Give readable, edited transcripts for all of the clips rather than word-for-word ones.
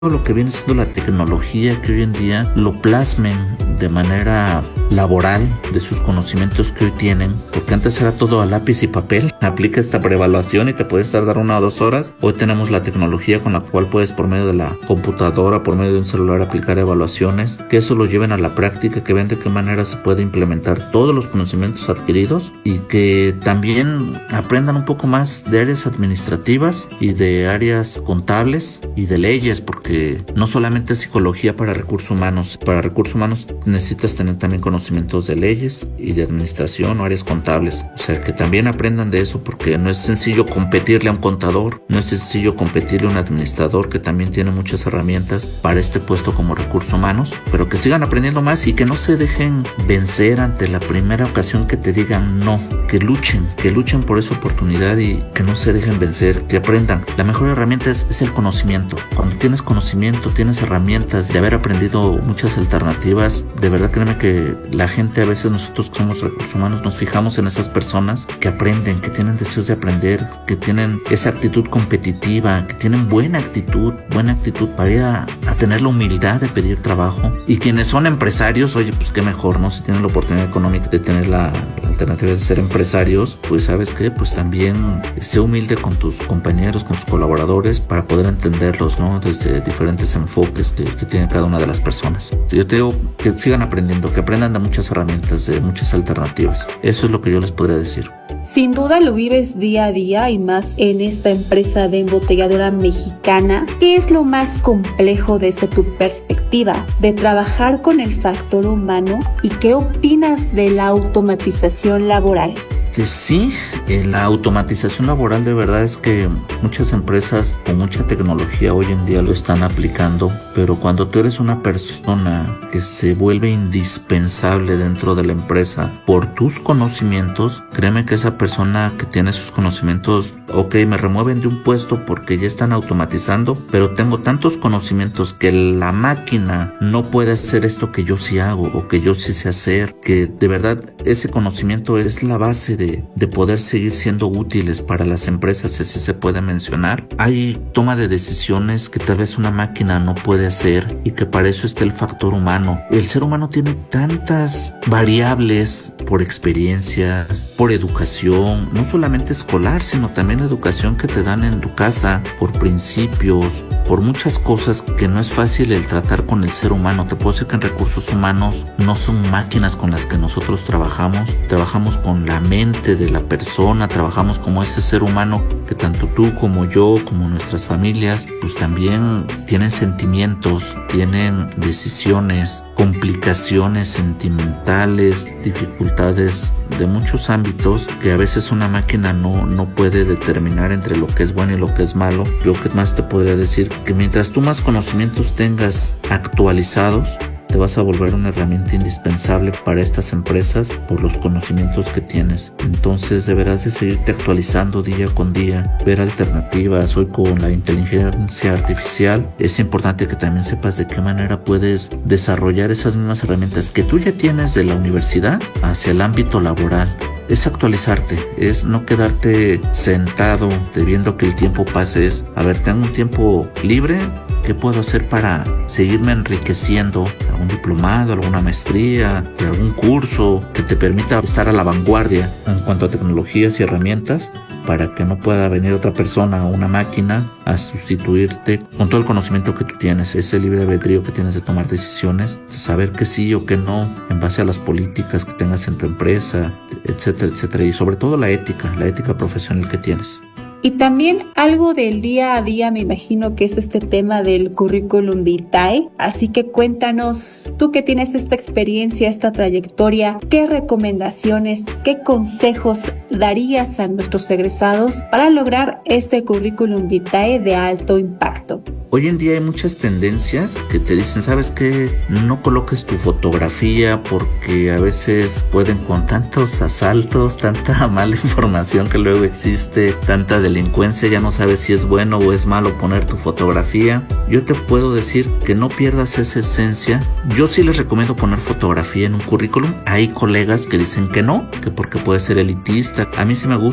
lo que viene siendo la tecnología, que hoy en día lo plasmen de manera laboral de sus conocimientos que hoy tienen, porque antes era todo a lápiz y papel. Aplica esta preevaluación y te puedes tardar 1 o 2 horas. Hoy tenemos la tecnología con la cual puedes, por medio de la computadora, por medio de un celular, aplicar evaluaciones, que eso lo lleven a la práctica, que vean de qué manera se puede implementar todos los conocimientos adquiridos y que también aprendan un poco más de áreas administrativas y de áreas contables y de leyes, porque no solamente es psicología para recursos humanos. Para recursos humanos necesitas tener también conocimientos de leyes y de administración o áreas contables. O sea, que también aprendan de eso, porque no es sencillo competirle a un contador, no es sencillo competirle a un administrador que también tiene muchas herramientas para este puesto como recursos humanos, pero que sigan aprendiendo más y que no se dejen vencer ante la primera ocasión que te digan no, que luchen por esa oportunidad y que no se dejen vencer, que aprendan. La mejor herramienta es el conocimiento. Cuando tienes conocimiento, tienes herramientas de haber aprendido muchas alternativas, de verdad créeme que la gente, a veces nosotros que somos recursos humanos, nos fijamos en esas personas que aprenden, que tienen deseos de aprender, que tienen esa actitud competitiva, que tienen buena actitud para ir a tener la humildad de pedir trabajo. Y quienes son empresarios, oye, pues qué mejor, ¿no? Si tienen la oportunidad económica de tener la alternativa de ser empresarios, pues ¿sabes qué? Pues también sé humilde con tus compañeros, con tus colaboradores, para poder entenderlos, ¿no? Desde diferentes enfoques que tiene cada una de las personas. Yo te digo que sigan aprendiendo, que aprendan de muchas herramientas, de muchas alternativas. Eso es lo que yo les podría decir. Sin duda lo vives día a día y más en esta empresa de embotelladora mexicana. ¿Qué es lo más complejo desde tu perspectiva de trabajar con el factor humano y qué opinas de la automatización laboral? Que sí, la automatización laboral de verdad es que muchas empresas con mucha tecnología hoy en día lo están aplicando, pero cuando tú eres una persona que se vuelve indispensable dentro de la empresa por tus conocimientos, créeme que esa persona que tiene sus conocimientos, ok, me remueven de un puesto porque ya están automatizando, pero tengo tantos conocimientos que la máquina no puede hacer esto que yo sí hago o que yo sí sé hacer, que de verdad ese conocimiento es la base de poder seguir siendo útiles para las empresas, si se puede mencionar. Hay toma de decisiones que tal vez una máquina no puede hacer y que para eso está el factor humano. El ser humano tiene tantas variables por experiencias, por educación, no solamente escolar, sino también la educación que te dan en tu casa, por principios, por muchas cosas que no es fácil el tratar con el ser humano. Te puedo decir que en recursos humanos no son máquinas con las que nosotros trabajamos con la mente de la persona, trabajamos como ese ser humano que tanto tú como yo, como nuestras familias, pues también tienen sentimientos, tienen decisiones, complicaciones sentimentales, dificultades de muchos ámbitos que a veces una máquina no puede determinar entre lo que es bueno y lo que es malo. Yo que más te podría decir que mientras tú más conocimientos tengas actualizados, te vas a volver una herramienta indispensable para estas empresas por los conocimientos que tienes. Entonces deberás de seguirte actualizando día con día, ver alternativas. Hoy con la inteligencia artificial es importante que también sepas de qué manera puedes desarrollar esas mismas herramientas que tú ya tienes de la universidad hacia el ámbito laboral. Es actualizarte, es no quedarte sentado viendo que el tiempo pase, es, a ver, tengo un tiempo libre, ¿qué puedo hacer para seguirme enriqueciendo? ¿Algún diplomado, alguna maestría, algún curso que te permita estar a la vanguardia en cuanto a tecnologías y herramientas, para que no pueda venir otra persona o una máquina a sustituirte con todo el conocimiento que tú tienes, ese libre albedrío que tienes de tomar decisiones, de saber que sí o que no en base a las políticas que tengas en tu empresa, etcétera, etcétera, y sobre todo la ética profesional que tienes. Y también algo del día a día, me imagino que es este tema del currículum vitae. Así que cuéntanos, tú que tienes esta experiencia, esta trayectoria, ¿qué recomendaciones, qué consejos darías a nuestros egresados para lograr este currículum vitae de alto impacto? Hoy en día hay muchas tendencias que te dicen, ¿sabes qué? No coloques tu fotografía porque a veces pueden, con tantos asaltos, tanta mala información que luego existe, tanta delincuencia, ya no sabes si es bueno o es malo poner tu fotografía. Yo te puedo decir que no pierdas esa esencia. Yo sí les recomiendo poner fotografía en un currículum. Hay colegas que dicen que no, que porque puede ser elitista. A mí sí me gusta.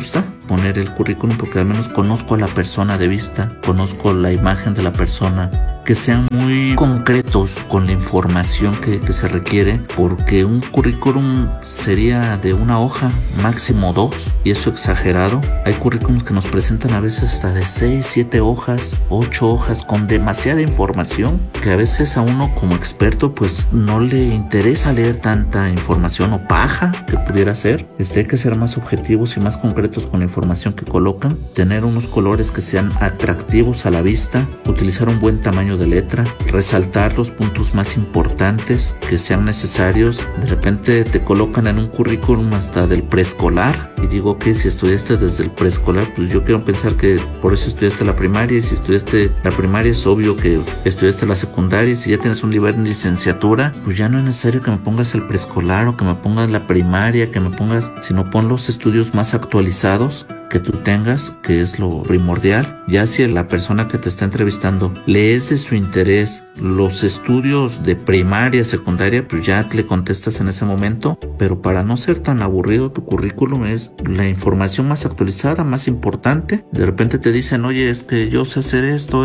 poner el currículum porque al menos conozco a la persona de vista, conozco la imagen de la persona, que sean muy concretos con la información que se requiere, porque un currículum sería de una hoja, máximo 2, y eso exagerado. Hay currículums que nos presentan a veces hasta de 6, 7 hojas, 8 hojas, con demasiada información, que a veces a uno como experto pues no le interesa leer tanta información o paja que pudiera ser. Hay que ser más objetivos y más concretos con la información que colocan, tener unos colores que sean atractivos a la vista, utilizar un buen tamaño de letra, resaltar los puntos más importantes que sean necesarios. De repente te colocan en un currículum hasta del preescolar y digo que si estudiaste desde el preescolar, pues yo quiero pensar que por eso estudiaste la primaria, y si estudiaste la primaria es obvio que estudiaste la secundaria, y si ya tienes un nivel de licenciatura, pues ya no es necesario que me pongas el preescolar o que me pongas la primaria, que me pongas, sino pon los estudios más actualizados que tú tengas, que es lo primordial. Ya si la persona que te está entrevistando le es de su interés los estudios de primaria, secundaria, pues ya le contestas en ese momento, pero para no ser tan aburrido tu currículum es la información más actualizada, más importante. De repente te dicen, oye, es que yo sé hacer esto,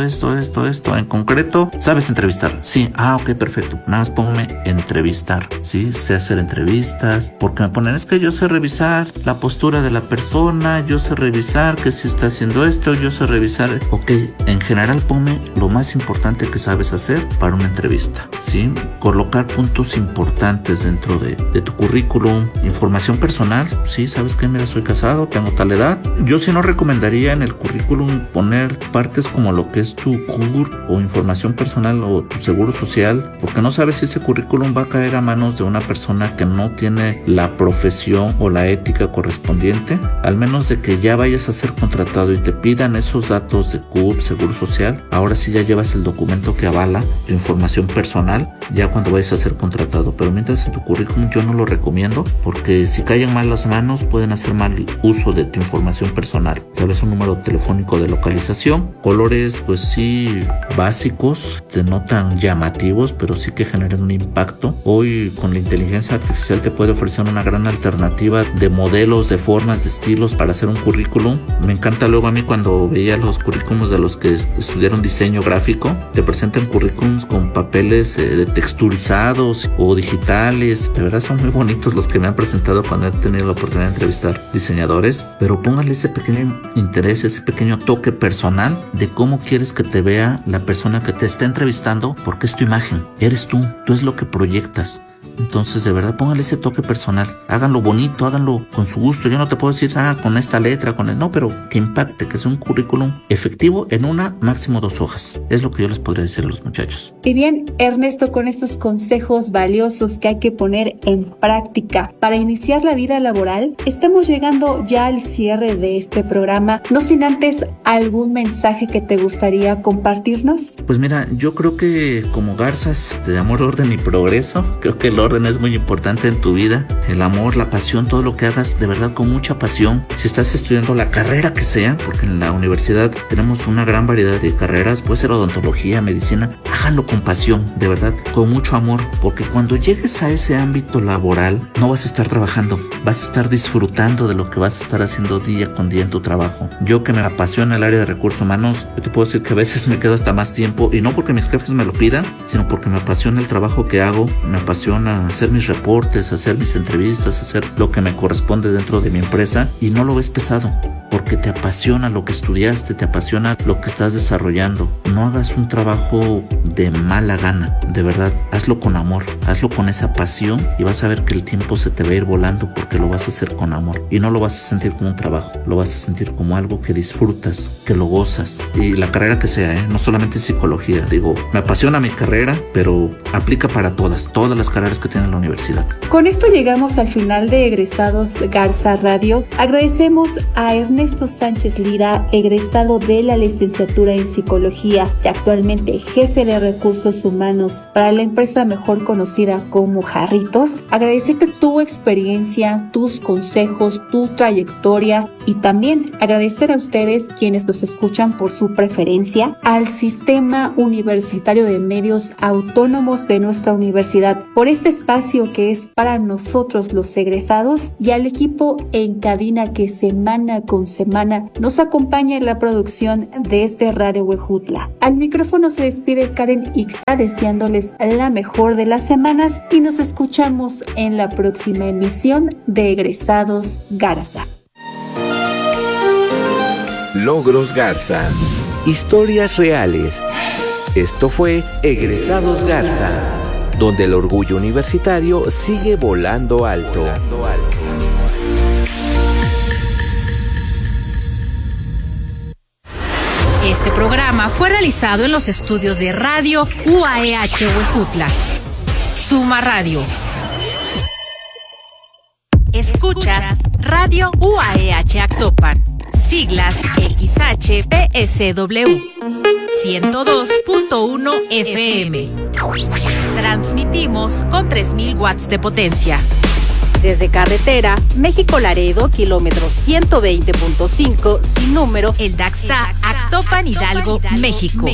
en concreto, ¿sabes entrevistar? Sí, ok, perfecto, nada más póngame entrevistar, sí, sé hacer entrevistas, porque me ponen, es que yo sé revisar la postura de la persona, yo sé revisar que si está haciendo esto, yo sé revisar. Ok, en general ponme lo más importante que sabes hacer para una entrevista, ¿sí? Colocar puntos importantes dentro de tu currículum, información personal, sí, ¿sabes qué? Mira, soy casado, tengo tal edad. Yo sí no recomendaría en el currículum poner partes como lo que es tu CUR o información personal o tu seguro social, porque no sabes si ese currículum va a caer a manos de una persona que no tiene la profesión o la ética correspondiente, al menos de que ya vayas a ser contratado y te pidan esos datos de CUP, Seguro Social. Ahora sí ya llevas el documento que avala tu información personal ya cuando vayas a ser contratado, pero mientras en tu currículum yo no lo recomiendo, porque si caen mal las manos pueden hacer mal uso de tu información personal. Sabes, un número telefónico de localización, colores pues sí básicos, no tan llamativos, pero sí que generen un impacto. Hoy con la inteligencia artificial te puede ofrecer una gran alternativa de modelos, de formas, de estilos para hacer un currículum. Me encanta luego a mí cuando veía los currículums de los que estudiaron diseño gráfico, te presentan currículums con papeles texturizados o digitales. De verdad son muy bonitos los que me han presentado cuando he tenido la oportunidad de entrevistar diseñadores, pero póngale ese pequeño interés, ese pequeño toque personal de cómo quieres que te vea la persona que te está entrevistando, porque es tu imagen, eres tú es lo que proyectas. Entonces, de verdad, póngale ese toque personal. Háganlo bonito, háganlo con su gusto. Yo no te puedo decir, con esta letra, con el... No, pero que impacte, que sea un currículum efectivo en una, máximo 2 hojas. Es lo que yo les podría decir a los muchachos. Y bien, Ernesto, con estos consejos valiosos que hay que poner en práctica para iniciar la vida laboral, estamos llegando ya al cierre de este programa. No sin antes algún mensaje que te gustaría compartirnos. Pues mira, yo creo que como garzas de amor, orden y progreso, creo que el orden es muy importante en tu vida. El amor, la pasión, todo lo que hagas de verdad con mucha pasión. Si estás estudiando la carrera que sea, porque en la universidad tenemos una gran variedad de carreras, puede ser odontología, medicina, háganlo con pasión, de verdad, con mucho amor, porque cuando llegues a ese ámbito laboral no vas a estar trabajando, vas a estar disfrutando de lo que vas a estar haciendo día con día en tu trabajo. Yo que me apasiona el área de recursos humanos, yo te puedo decir que a veces me quedo hasta más tiempo, y no porque mis jefes me lo pidan, sino porque me apasiona el trabajo que hago, me apasiona hacer mis reportes, hacer mis entrevistas, hacer lo que me corresponde dentro de mi empresa, y no lo ves pesado, porque te apasiona lo que estudiaste, te apasiona lo que estás desarrollando. No hagas un trabajo de mala gana, de verdad, hazlo con amor, hazlo con esa pasión, y vas a ver que el tiempo se te va a ir volando porque lo vas a hacer con amor, y no lo vas a sentir como un trabajo, lo vas a sentir como algo que disfrutas, que lo gozas, y la carrera que sea, no solamente psicología, digo, me apasiona mi carrera, pero aplica para todas las carreras que tiene la universidad. Con esto llegamos al final de Egresados Garza Radio. Agradecemos a Ernesto Sánchez Lira, egresado de la licenciatura en psicología y actualmente jefe de recursos humanos para la empresa mejor conocida como Jarritos. Agradecerte tu experiencia, tus consejos, tu trayectoria, y también agradecer a ustedes quienes nos escuchan por su preferencia, al Sistema Universitario de Medios Autónomos de nuestra universidad por este espacio que es para nosotros los egresados, y al equipo en cabina que semana con con semana nos acompaña en la producción desde Radio Huejutla. Al micrófono se despide Karen Ixta deseándoles la mejor de las semanas y nos escuchamos en la próxima emisión de Egresados Garza. Logros Garza. Historias reales. Esto fue Egresados Garza, donde el orgullo universitario sigue volando alto. Este programa fue realizado en los estudios de Radio UAEH Huejutla. Suma Radio. Escuchas Radio UAEH Actopan. Siglas XHPSW 102.1 FM. Transmitimos con 3000 watts de potencia. Desde carretera, México-Laredo, kilómetro 120.5, sin número, El Daxta, Actopan, Hidalgo, México.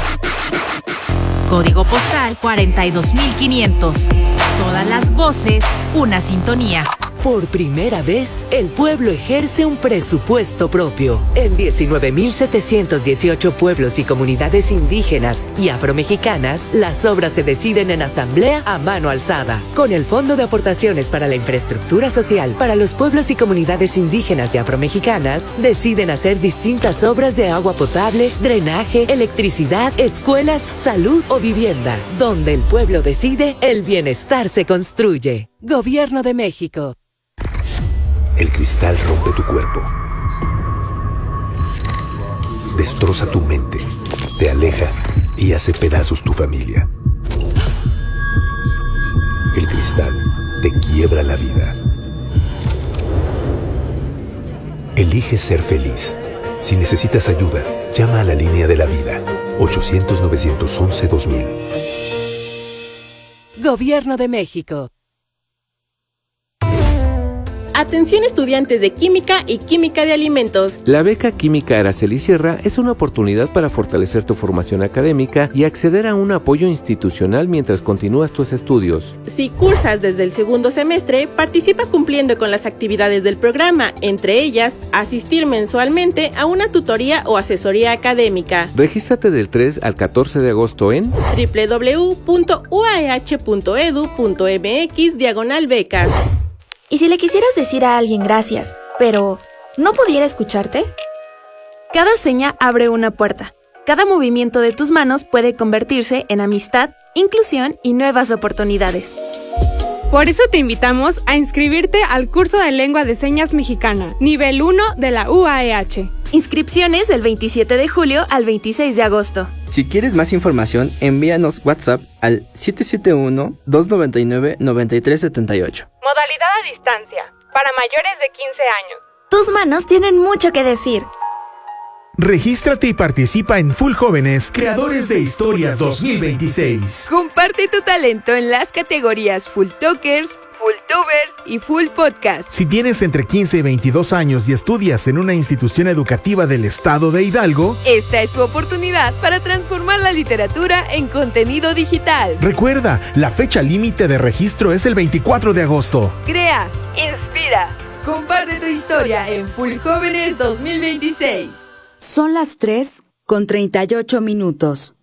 Código postal 42500. Todas las voces, una sintonía. Por primera vez, el pueblo ejerce un presupuesto propio. En 19.718 pueblos y comunidades indígenas y afromexicanas, las obras se deciden en asamblea a mano alzada. Con el Fondo de Aportaciones para la Infraestructura Social para los pueblos y comunidades indígenas y afromexicanas, deciden hacer distintas obras de agua potable, drenaje, electricidad, escuelas, salud o vivienda. Donde el pueblo decide, el bienestar se construye. Gobierno de México. El cristal rompe tu cuerpo, destroza tu mente, te aleja y hace pedazos tu familia. El cristal te quiebra la vida. Elige ser feliz. Si necesitas ayuda, llama a la línea de la vida, 800-911-2000. Gobierno de México. Atención estudiantes de Química y Química de Alimentos. La beca Química Araceli Sierra es una oportunidad para fortalecer tu formación académica y acceder a un apoyo institucional mientras continúas tus estudios. Si cursas desde el segundo semestre, participa cumpliendo con las actividades del programa, entre ellas, asistir mensualmente a una tutoría o asesoría académica. Regístrate del 3 al 14 de agosto en www.uaeh.edu.mx/becas. ¿Y si le quisieras decir a alguien gracias, pero no pudiera escucharte? Cada seña abre una puerta. Cada movimiento de tus manos puede convertirse en amistad, inclusión y nuevas oportunidades. Por eso te invitamos a inscribirte al curso de Lengua de Señas Mexicana, nivel 1 de la UAEH. Inscripciones del 27 de julio al 26 de agosto. Si quieres más información, envíanos WhatsApp al 771-299-9378. Modalidad a distancia, para mayores de 15 años. Tus manos tienen mucho que decir. Regístrate y participa en Full Jóvenes Creadores de Historias 2026. Comparte tu talento en las categorías Full Talkers, Full Tubers y Full Podcast. Si tienes entre 15 y 22 años y estudias en una institución educativa del estado de Hidalgo, esta es tu oportunidad para transformar la literatura en contenido digital. Recuerda, la fecha límite de registro es el 24 de agosto. Crea, inspira, comparte tu historia en Full Jóvenes 2026. Son las 3:38.